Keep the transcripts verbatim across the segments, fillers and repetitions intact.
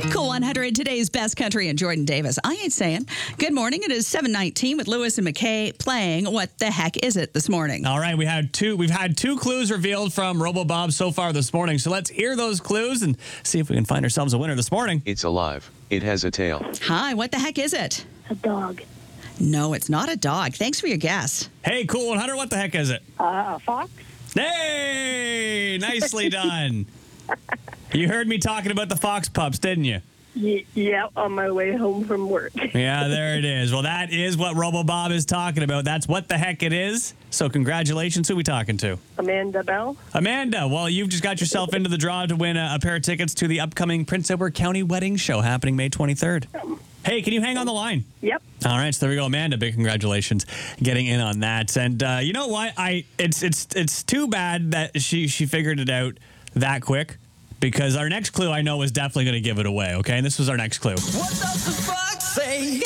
Cool one hundred, today's best country and Jordan Davis. I ain't saying. Good morning. It is seven nineteen with Lewis and McKay playing What the Heck Is It this morning. All right, we had two. We've had two clues revealed from RoboBob so far this morning. So let's hear those clues and see if we can find ourselves a winner this morning. It's alive. It has a tail. Hi, what the heck is it? A dog. No, it's not a dog. Thanks for your guess. Hey, Cool one hundred, what the heck is it? Uh, a fox. Hey, nicely done. You heard me talking about the fox pups, didn't you? Y- yeah, on my way home from work. Yeah, there it is. Well, that is what RoboBob is talking about. That's what the heck it is. So congratulations. Who are we talking to? Amanda Bell. Amanda, well, you've just got yourself into the draw to win a, a pair of tickets to the upcoming Prince Edward County Wedding Show happening May twenty-third. Hey, can you hang on the line? Yep. All right, so there we go, Amanda. Big congratulations getting in on that. And uh, you know what? I it's it's it's too bad that she she figured it out that quick, because our next clue I know is definitely going to give it away. Okay, and this was our next clue. What does the fox say?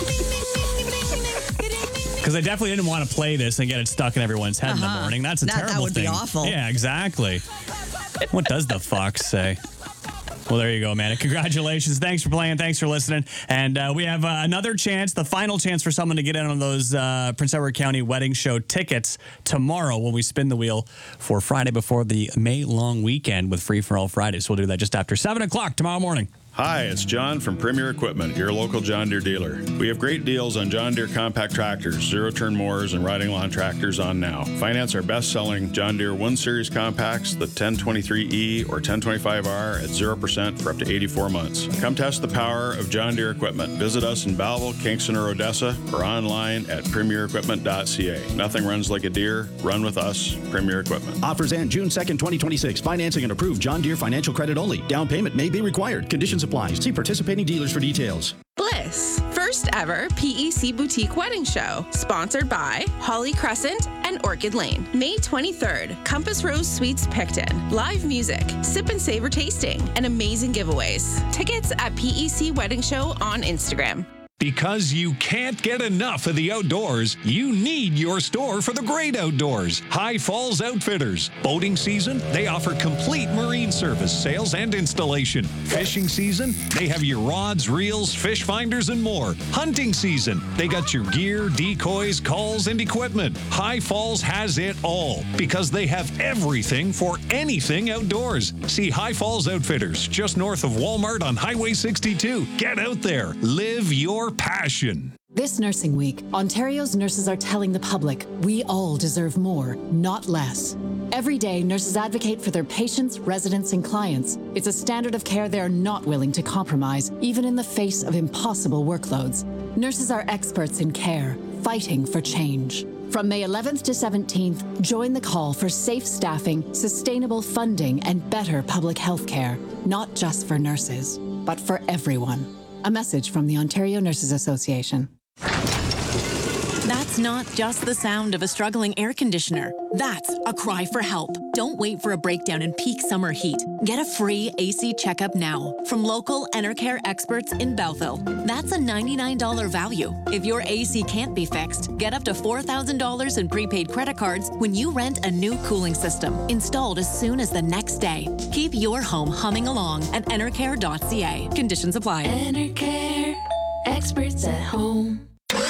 Because I definitely didn't want to play this and get it stuck in everyone's head Uh-huh. in the morning. That's a That- that terrible would be thing. awful. Yeah, exactly. What does the fox say? Well, there you go, Amanda. Congratulations. Thanks for playing. Thanks for listening. And uh, we have uh, another chance, the final chance for someone to get in on those uh, Prince Edward County Wedding Show tickets tomorrow when we spin the wheel for Friday before the May long weekend with Free for All Fridays. So we'll do that just after seven o'clock tomorrow morning. Hi, it's John from Premier Equipment, your local John Deere dealer. We have great deals on John Deere compact tractors, zero-turn mowers, and riding lawn tractors on now. Finance our best-selling John Deere one series compacts, the ten twenty-three E or ten twenty-five R at zero percent for up to eighty-four months. Come test the power of John Deere equipment. Visit us in Belleville, Kingston, or Odessa, or online at premier equipment dot c a. Nothing runs like a Deere. Run with us, Premier Equipment. Offers end June second, twenty twenty-six. Financing and approved John Deere financial credit only. Down payment may be required. Conditions apply. See participating dealers for details. Bliss, first ever P E C Boutique Wedding Show, sponsored by Holly Crescent and Orchid Lane. May twenty-third, Compass Rose Suites Picton. Live music, sip and savor tasting, and amazing giveaways. Tickets at P E C Wedding Show on Instagram. Because you can't get enough of the outdoors, you need your store for the great outdoors. High Falls Outfitters. Boating season, they offer complete marine service, sales, and installation. Fishing season, they have your rods, reels, fish finders, and more. Hunting season, they got your gear, decoys, calls, and equipment. High Falls has it all because they have everything for anything outdoors. See High Falls Outfitters, just north of Walmart on Highway sixty-two. Get out there. Live your passion. This Nursing Week, Ontario's nurses are telling the public we all deserve more, not less. Every day, nurses advocate for their patients, residents, and clients. It's a standard of care they're not willing to compromise, even in the face of impossible workloads. Nurses are experts in care, fighting for change. From May eleventh to seventeenth, join the call for safe staffing, sustainable funding, and better public health care, not just for nurses, but for everyone. A message from the Ontario Nurses Association. That's not just the sound of a struggling air conditioner. That's a cry for help. Don't wait for a breakdown in peak summer heat. Get a free A C checkup now from local Enercare experts in Belleville. That's a ninety-nine dollars value. If your A C can't be fixed, get up to four thousand dollars in prepaid credit cards when you rent a new cooling system, installed as soon as the next day. Keep your home humming along at enercare dot c a. Conditions apply. Enercare, experts at home.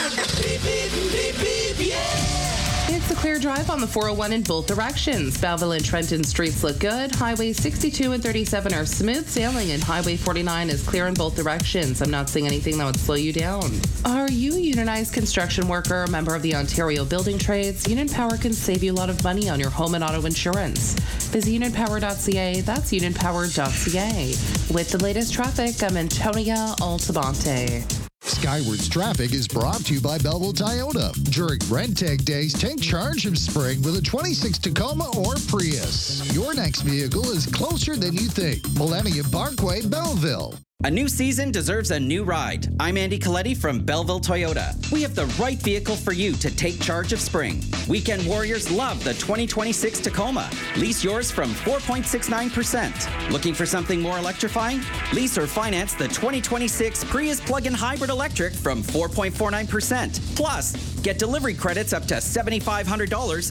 It's a clear drive on the four oh one in both directions. Belleville and Trenton streets look good. Highway sixty-two and thirty-seven are smooth sailing, and Highway forty-nine is clear in both directions. I'm not seeing anything that would slow you down. Are you a unionized construction worker, a member of the Ontario Building Trades? Union Power can save you a lot of money on your home and auto insurance. Visit union power dot c a. That's union power dot c a. With the latest traffic, I'm Antonia Altamonte. Skywards Traffic is brought to you by Belleville Toyota. During Rent Tag Days, take charge of spring with a twenty-six Tacoma or Prius. Your next vehicle is closer than you think. Millennium Parkway, Belleville. A new season deserves a new ride. I'm Andy Coletti from Belleville Toyota. We have the right vehicle for you to take charge of spring. Weekend warriors love the twenty twenty-six Tacoma. Lease yours from four point six nine percent. Looking for something more electrifying? Lease or finance the twenty twenty-six Prius plug-in hybrid electric from four point four nine percent. Plus, get delivery credits up to seven thousand five hundred dollars